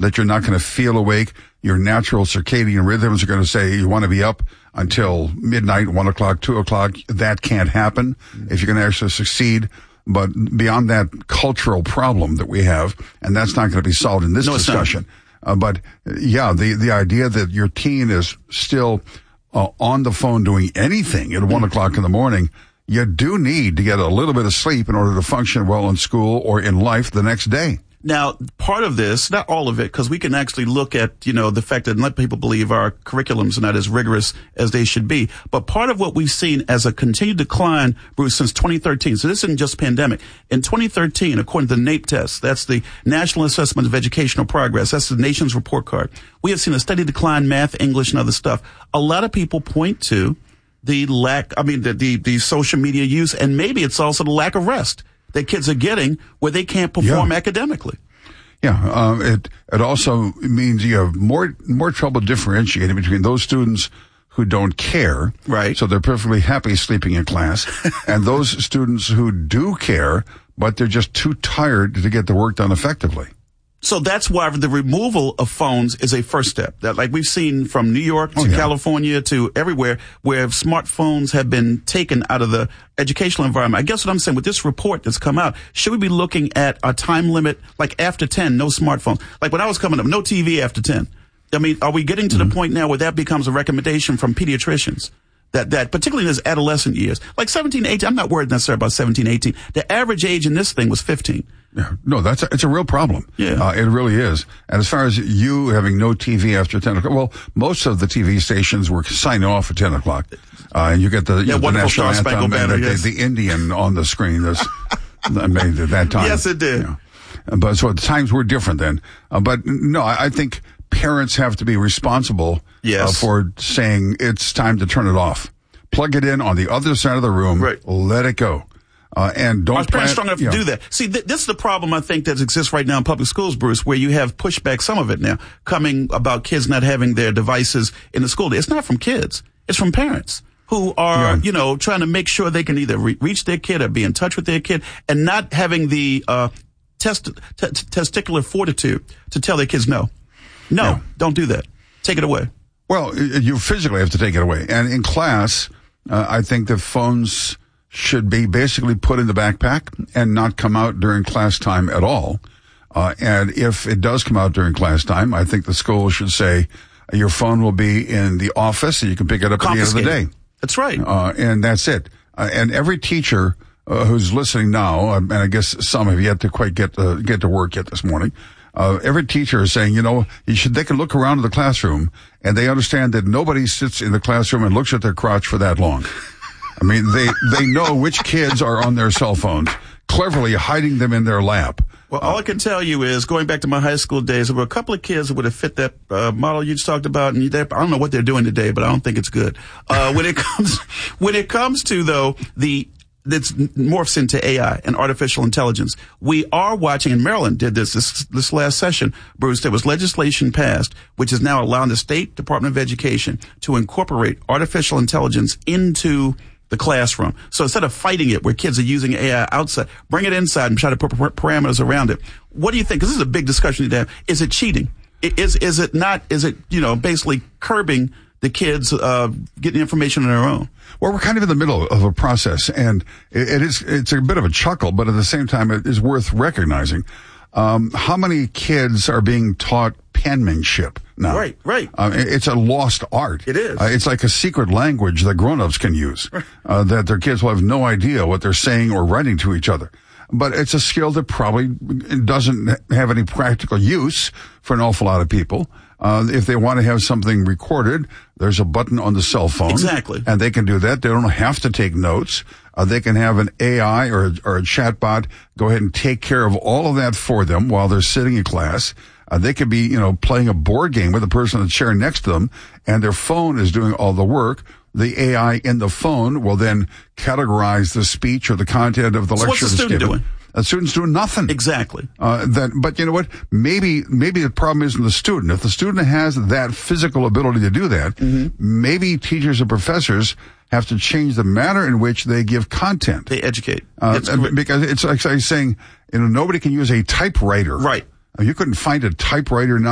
that you're not going to feel awake. Your natural circadian rhythms are going to say you want to be up until midnight, 1 o'clock, 2 o'clock. That can't happen if you're going to actually succeed. But beyond that cultural problem that we have, and that's not going to be solved in this discussion. But yeah, the idea that your teen is still on the phone doing anything at 1 o'clock in the morning, you do need to get a little bit of sleep in order to function well in school or in life the next day. Now, part of this, not all of it, because we can actually look at, the fact that let people believe our curriculums are not as rigorous as they should be. But part of what we've seen as a continued decline, Bruce, since 2013, so this isn't just pandemic. In 2013, according to the NAEP test, that's the National Assessment of Educational Progress, that's the nation's report card, we have seen a steady decline in math, English, and other stuff. A lot of people point to the lack, the social media use, and maybe it's also the lack of rest that kids are getting where they can't perform academically. Yeah, it also means you have more trouble differentiating between those students who don't care, right? So they're perfectly happy sleeping in class, and those students who do care, but they're just too tired to get the work done effectively. So that's why the removal of phones is a first step. That, like we've seen from New York to California to everywhere where smartphones have been taken out of the educational environment. I guess what I'm saying with this report that's come out, should we be looking at a time limit, like after 10, no smartphones? Like when I was coming up, no TV after 10. I mean, are we getting to the point now where that becomes a recommendation from pediatricians? That particularly in his adolescent years, like 17, 18, I'm not worried necessarily about 17, 18. The average age in this thing was 15. Yeah, no, it's a real problem. Yeah. It really is. And as far as you having no TV after 10 o'clock, well, most of the TV stations were signing off at 10 o'clock. And you get the national anthem and the Indian on the screen. That made it that time. Yes, it did. But so the times were different then. But no, I think parents have to be responsible for saying it's time to turn it off. Plug it in on the other side of the room. Right. Let it go. And don't. Are parents strong enough to do that? See, this is the problem I think that exists right now in public schools, Bruce, where you have pushback, some of it now, coming about kids not having their devices in the school day. It's not from kids. It's from parents who are, trying to make sure they can either reach their kid or be in touch with their kid and not having the testicular fortitude to tell their kids no. No, don't do that. Take it away. Well, you physically have to take it away. And in class, I think the phones should be basically put in the backpack and not come out during class time at all. And if it does come out during class time, I think the school should say your phone will be in the office and you can pick it up at the end of the day. That's right. And that's it. And every teacher who's listening now, and I guess some have yet to quite get to work yet this morning, every teacher is saying, they can look around the classroom and they understand that nobody sits in the classroom and looks at their crotch for that long. I mean, they know which kids are on their cell phones, cleverly hiding them in their lap. Well, all I can tell you is, going back to my high school days, there were a couple of kids that would have fit that model you just talked about, and I don't know what they're doing today, but I don't think it's good. When it comes to though that morphs into AI and artificial intelligence. We are watching, and Maryland did this last session, Bruce, there was legislation passed, which is now allowing the State Department of Education to incorporate artificial intelligence into the classroom. So instead of fighting it where kids are using AI outside, bring it inside and try to put parameters around it. What do you think? Because this is a big discussion today. Is it cheating? Is it not? Is it, basically curbing the kids getting information on their own? Well, we're kind of in the middle of a process, and it's a bit of a chuckle, but at the same time, it is worth recognizing. How many kids are being taught penmanship now? Right. It's a lost art. It is. It's like a secret language that grown-ups can use, that their kids will have no idea what they're saying or writing to each other. But it's a skill that probably doesn't have any practical use for an awful lot of people. If they want to have something recorded, there's a button on the cell phone. Exactly. And they can do that. They don't have to take notes. They can have an AI or a chatbot go ahead and take care of all of that for them while they're sitting in class. They could be, playing a board game with the person in the chair next to them, and their phone is doing all the work. The AI in the phone will then categorize the speech or the content of the lecture. What's the student doing? The student's doing nothing. Exactly. But you know what? Maybe the problem isn't the student. If the student has that physical ability to do that, maybe teachers and professors have to change the manner in which they give content. They educate. Because it's like saying, nobody can use a typewriter. Right. You couldn't find a typewriter now.